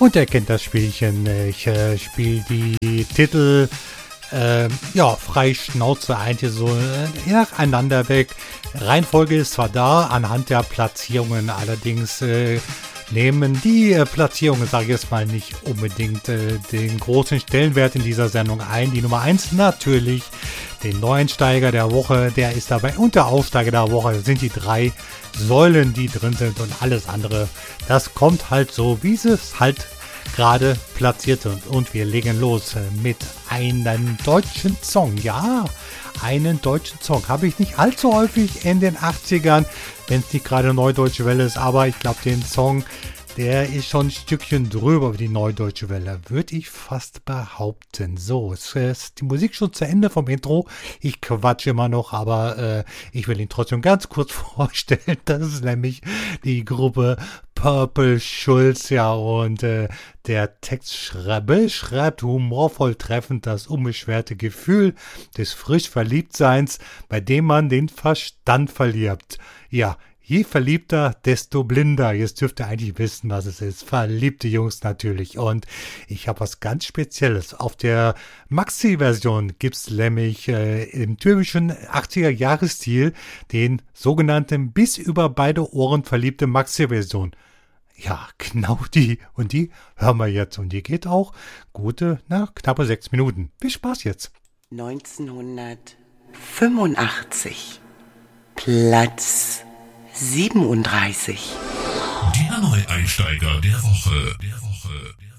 Und er kennt das Spielchen. Ich spiele die Titel frei Schnauze eigentlich so nacheinander weg. Reihenfolge ist zwar da, anhand der Platzierungen allerdings nehmen die Platzierungen, sage ich jetzt mal, nicht unbedingt den großen Stellenwert in dieser Sendung ein. Die Nummer 1 natürlich, den Neueinsteiger der Woche, der ist dabei, und der Aufsteiger der Woche sind die 3 Säulen, die drin sind, und alles andere, das kommt halt so, wie es halt gerade platziert sind. Und wir legen los mit einem deutschen Song. Ja, einen deutschen Song. Habe ich nicht allzu häufig in den 80ern, wenn es nicht gerade Neudeutsche Welle ist, aber ich glaube, den Song, der ist schon ein Stückchen drüber über die Neudeutsche Welle, würde ich fast behaupten. So, es ist die Musik schon zu Ende vom Intro. Ich quatsche immer noch, aber ich will ihn trotzdem ganz kurz vorstellen. Das ist nämlich die Gruppe Purple Schulz, ja, und der Text beschreibt humorvoll treffend das unbeschwerte Gefühl des frisch Verliebtseins, bei dem man den Verstand verliert. Ja, je verliebter, desto blinder. Jetzt dürft ihr eigentlich wissen, was es ist. Verliebte Jungs natürlich. Und ich habe was ganz Spezielles. Auf der Maxi-Version gibt es nämlich im typischen 80er-Jahres-Stil den sogenannten bis über beide Ohren verliebte Maxi-Version. Ja, genau die. Und die hören wir jetzt. Und die geht auch knappe 6 Minuten. Viel Spaß jetzt. 1985. Platz 37. Der Neueinsteiger der Woche.